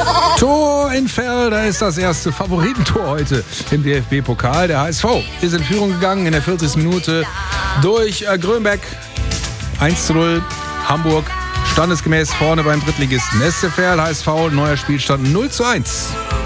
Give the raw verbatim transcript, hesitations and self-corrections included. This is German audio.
Tor in Verl, da ist das erste Favoritentor heute im D F B-Pokal. Der H S V ist in Führung gegangen in der vierzigsten Minute durch äh, Grönbeck. eins zu null. Hamburg standesgemäß vorne beim Drittligisten S C Verl. H S V, neuer Spielstand null zu eins.